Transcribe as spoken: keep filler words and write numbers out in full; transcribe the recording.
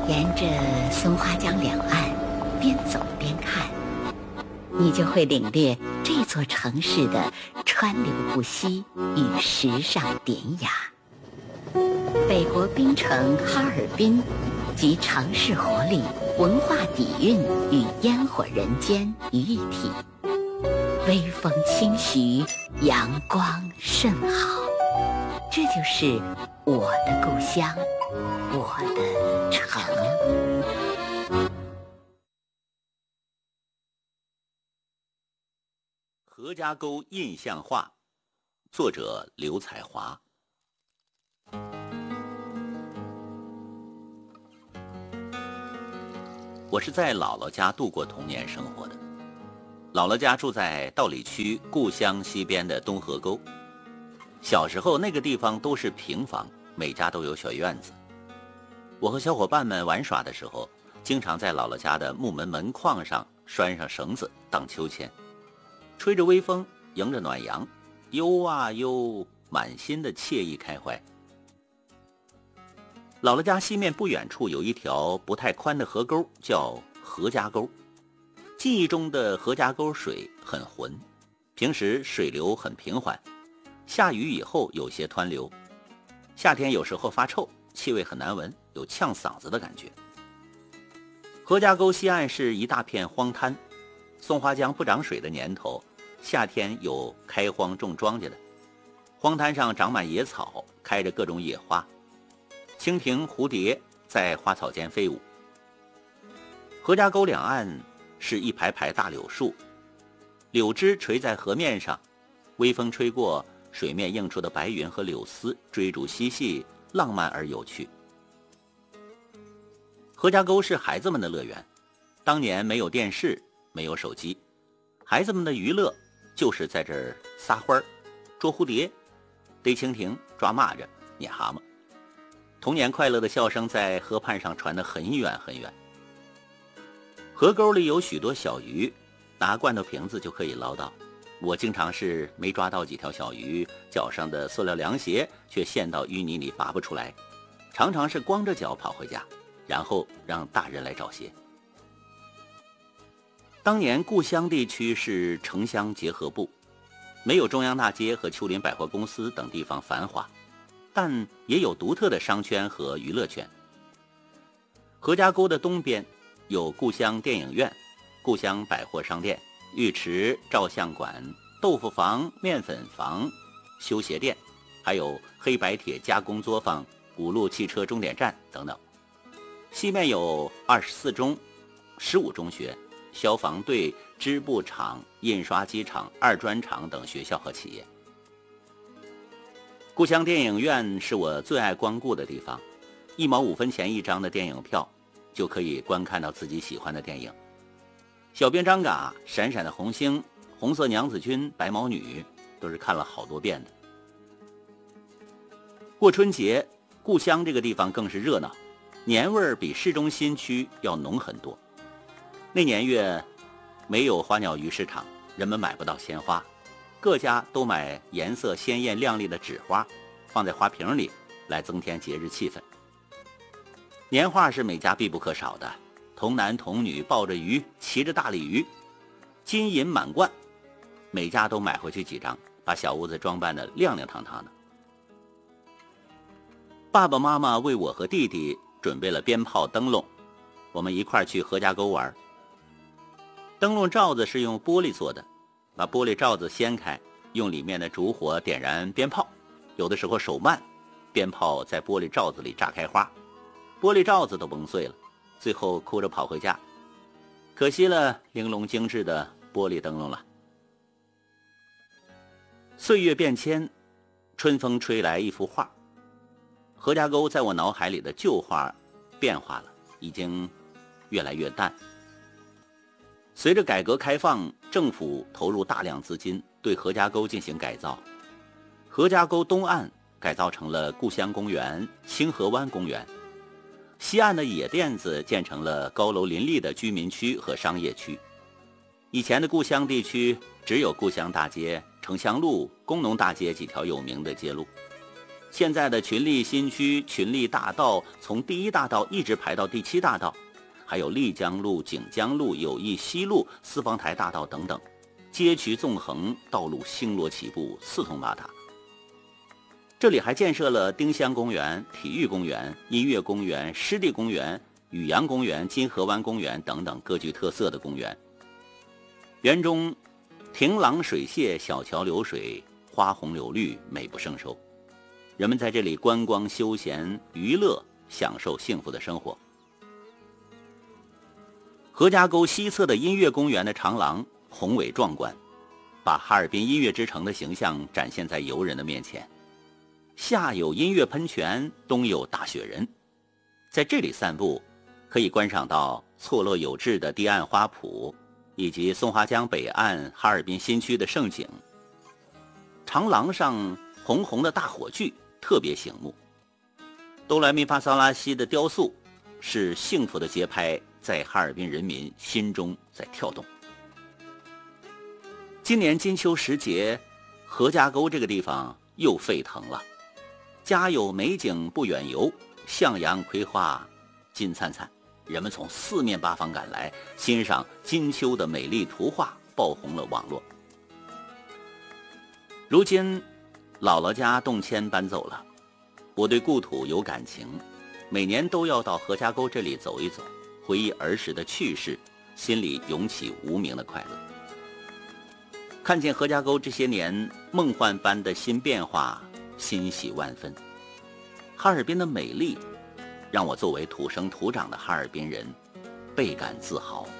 沿着松花江两岸边走边看，你就会领略这座城市的川流不息与时尚典雅。北国冰城哈尔滨集城市活力、文化底蕴与烟火人间于一体，微风轻徐，阳光甚好。这就是我的故乡，我的城。 何家沟印象画，作者刘彩华。我是在姥姥家度过童年生活的。姥姥家住在道里区故乡西边的东河沟。小时候那个地方都是平房，每家都有小院子。我和小伙伴们玩耍的时候，经常在姥姥家的木门门框上拴上绳子荡秋千，吹着微风，迎着暖阳，悠啊悠，满心的惬意开怀。姥姥家西面不远处有一条不太宽的河沟，叫何家沟。记忆中的何家沟水很浑，平时水流很平缓，下雨以后有些湍流，夏天有时候发臭，气味很难闻，有呛嗓子的感觉。何家沟西岸是一大片荒滩，松花江不涨水的年头，夏天有开荒种庄稼的，荒滩上长满野草，开着各种野花，蜻蜓蝴蝶在花草间飞舞。何家沟两岸是一排排大柳树，柳枝垂在河面上，微风吹过，水面映出的白云和柳丝追逐嬉戏，浪漫而有趣。何家沟是孩子们的乐园，当年没有电视，没有手机，孩子们的娱乐就是在这儿撒欢儿、捉蝴蝶、逮蜻蜓、抓蚂蚱、撵蛤蟆。童年快乐的笑声在河畔上传得很远很远。河沟里有许多小鱼，拿罐头瓶子就可以捞到。我经常是没抓到几条小鱼，脚上的塑料凉鞋却陷到淤泥里拔不出来，常常是光着脚跑回家，然后让大人来找鞋。当年故乡地区是城乡结合部，没有中央大街和秋林百货公司等地方繁华，但也有独特的商圈和娱乐圈。何家沟的东边有故乡电影院、故乡百货商店、浴池、照相馆、豆腐房、面粉房、修鞋店，还有黑白铁加工作坊、五路汽车终点站等等。西面有二十四中、十五中学、消防队、织布厂、印刷机厂、二专厂等学校和企业。故乡电影院是我最爱光顾的地方，一毛五分钱一张的电影票，就可以观看到自己喜欢的电影。小兵张嘎、闪闪的红星、红色娘子军、白毛女都是看了好多遍的。过春节，故乡这个地方更是热闹，年味儿比市中心区要浓很多。那年月没有花鸟鱼市场，人们买不到鲜花，各家都买颜色鲜艳亮丽的纸花，放在花瓶里来增添节日气氛。年画是每家必不可少的，童男童女抱着鱼，骑着大鲤鱼，金银满贯，每家都买回去几张，把小屋子装扮得亮亮堂堂的。爸爸妈妈为我和弟弟准备了鞭炮灯笼，我们一块去何家沟玩。灯笼罩子是用玻璃做的，把玻璃罩子掀开，用里面的烛火点燃鞭炮，有的时候手慢，鞭炮在玻璃罩子里炸开花，玻璃罩子都崩碎了，最后哭着跑回家，可惜了玲珑精致的玻璃灯笼了。岁月变迁，春风吹来一幅画，何家沟在我脑海里的旧画变化了，已经越来越淡。随着改革开放，政府投入大量资金对何家沟进行改造，何家沟东岸改造成了故乡公园、清河湾公园，西岸的野店子建成了高楼林立的居民区和商业区。以前的故乡地区只有故乡大街、城乡路、工农大街几条有名的街路。 现在的群力新区、群力大道，从第一大道一直排到第七大道，还有丽江路、锦江路、友谊西路、四方台大道等等，街渠纵横，道路星罗棋布，四通八达。这里还建设了丁香公园、体育公园、音乐公园、湿地公园、雨阳公园、金河湾公园等等各具特色的公园。园中亭廊水榭，小桥流水，花红柳绿，美不胜收。人们在这里观光休闲娱乐，享受幸福的生活。何家沟西侧的音乐公园的长廊宏伟壮观，把哈尔滨音乐之城的形象展现在游人的面前。下有音乐喷泉，东有大雪人，在这里散步可以观赏到错落有致的堤岸花圃，以及松花江北岸哈尔滨新区的盛景。长廊上红红的大火炬特别醒目，哆来咪发嗦拉西的雕塑是幸福的节拍，在哈尔滨人民心中在跳动。今年金秋时节，何家沟这个地方又沸腾了。家有美景不远游，向阳葵花金灿灿，人们从四面八方赶来欣赏金秋的美丽图画，爆红了网络。如今姥姥家动迁搬走了，我对故土有感情，每年都要到何家沟这里走一走，回忆儿时的趣事，心里涌起无名的快乐。看见何家沟这些年梦幻般的新变化，欣喜万分。哈尔滨的美丽让我作为土生土长的哈尔滨人倍感自豪。